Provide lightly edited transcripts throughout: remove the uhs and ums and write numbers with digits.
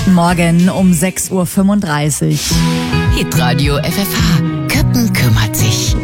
Guten Morgen um 6.35 Uhr. Hitradio FFH. Köppen kümmert sich.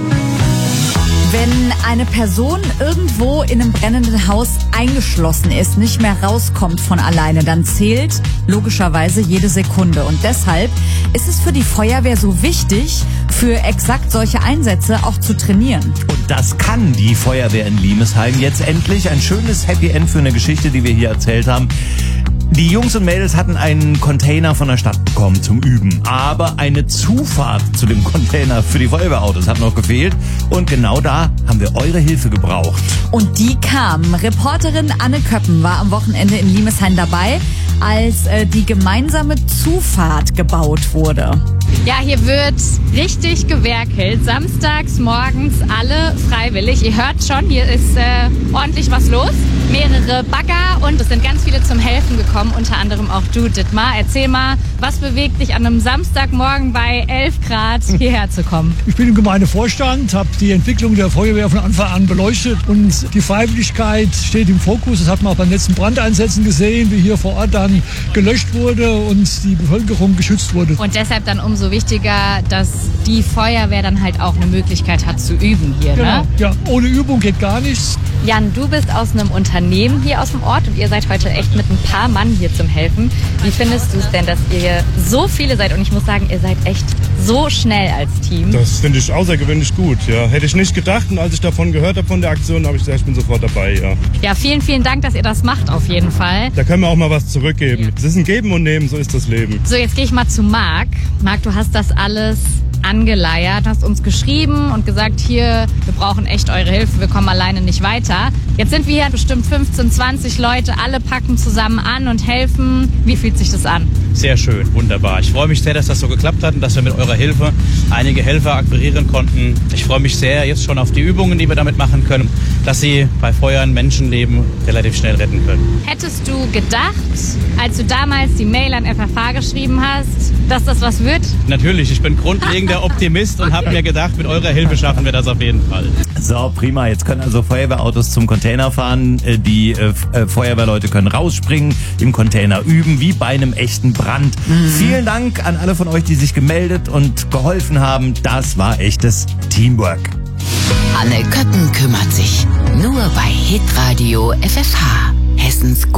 Wenn eine Person irgendwo in einem brennenden Haus eingeschlossen ist, nicht mehr rauskommt von alleine, dann zählt logischerweise jede Sekunde. Und deshalb ist es für die Feuerwehr so wichtig, für exakt solche Einsätze auch zu trainieren. Und das kann die Feuerwehr in Limesheim jetzt endlich. Ein schönes Happy End für eine Geschichte, die wir hier erzählt haben. Die Jungs und Mädels hatten einen Container von der Stadt bekommen zum Üben. Aber eine Zufahrt zu dem Container für die Feuerwehrautos hat noch gefehlt. Und genau da haben wir eure Hilfe gebraucht. Und die kam. Reporterin Anne Köppen war am Wochenende in Limesheim dabei, als die gemeinsame Zufahrt gebaut wurde. Ja, hier wird richtig gewerkelt. Samstags morgens alle freiwillig. Ihr hört schon, hier ist ordentlich was los. Mehrere Bagger und es sind ganz viele zum Helfen gekommen, unter anderem auch du, Dittmar. Erzähl mal, was bewegt dich an einem Samstagmorgen bei 11 Grad hierher zu kommen? Ich bin im Gemeindevorstand, habe die Entwicklung der Feuerwehr von Anfang an beleuchtet und die Freiwilligkeit steht im Fokus. Das hat man auch beim letzten Brandeinsätzen gesehen, wie hier vor Ort dann gelöscht wurde und die Bevölkerung geschützt wurde. Und deshalb dann umso wichtiger, dass die Feuerwehr dann halt auch eine Möglichkeit hat zu üben hier, Genau. Ne? Ja, ohne Übung geht gar nichts. Jan, du bist aus einem Unternehmen hier aus dem Ort und ihr seid heute echt mit ein paar Mann hier zum Helfen. Wie findest du es denn, dass ihr so viele seid? Und ich muss sagen, ihr seid echt so schnell als Team. Das finde ich außergewöhnlich gut, ja. Hätte ich nicht gedacht, und als ich davon gehört habe von der Aktion, habe ich gesagt, ich bin sofort dabei, ja. Ja, vielen, vielen Dank, dass ihr das macht auf jeden Fall. Da können wir auch mal was zurückgeben. Es ist ein Geben und Nehmen, so ist das Leben. So, jetzt gehe ich mal zu Marc. Marc, du hast das alles angeleiert, hast uns geschrieben und gesagt, hier, wir brauchen echt eure Hilfe, wir kommen alleine nicht weiter. Jetzt sind wir hier bestimmt 15, 20 Leute, alle packen zusammen an und helfen. Wie fühlt sich das an? Sehr schön, wunderbar. Ich freue mich sehr, dass das so geklappt hat und dass wir mit eurer Hilfe einige Helfer akquirieren konnten. Ich freue mich sehr jetzt schon auf die Übungen, die wir damit machen können, dass sie bei Feuern Menschenleben relativ schnell retten können. Hättest du gedacht, als du damals die Mail an FFH geschrieben hast, dass das was wird? Natürlich, ich bin grundlegender Optimist und habe mir gedacht, mit eurer Hilfe schaffen wir das auf jeden Fall. So, prima. Jetzt können also Feuerwehrautos zum Container fahren. Die Feuerwehrleute können rausspringen, im Container üben, wie bei einem echten Brand. Vielen Dank an alle von euch, die sich gemeldet und geholfen haben. Das war echtes Teamwork. Anne Köppen kümmert sich. Nur bei Hitradio FFH. Hessens